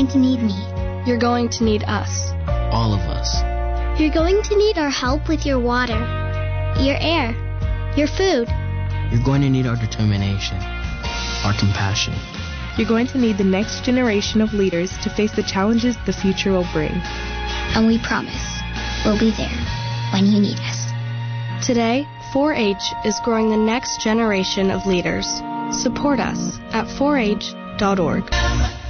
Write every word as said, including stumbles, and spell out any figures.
going to need me. You're going to need us. All of us. You're going to need our help with your water, your air, your food. You're going to need our determination, our compassion. You're going to need the next generation of leaders to face the challenges the future will bring. And we promise we'll be there when you need us. Today, four H is growing the next generation of leaders. Support us at four H dot org.